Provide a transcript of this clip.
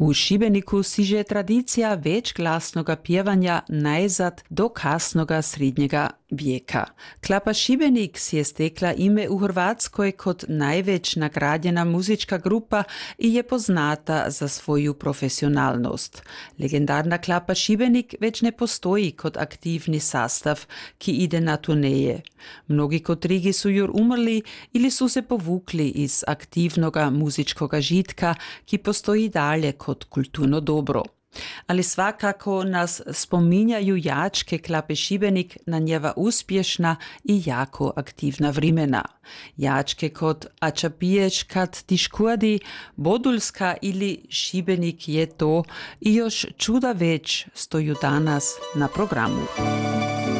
U Šibeniku siže tradicija večglasnoga pjevanja najzad do kasnoga srednjega vijeka. Klapa Šibenik si je stekla ime u Hrvatskoj kot najveć nagradjena muzička grupa i je poznata za svoju profesionalnost. Legendarna Klapa Šibenik već ne postoji kot aktivni sastav, ki ide na turneje. Mnogi kotrigi su jur umrli ili su se povukli iz aktivnoga muzičkoga žitka, ki postoji dalje kot kulturno dobro. Ali svakako nas spominjaju jačke Klape Šibenik na njeva uspješna i jako aktivna vremena. Jačke kot Ača piješ kad ti škodi, Bodulska ili Šibenik je to i još čuda već stoju danas na programu.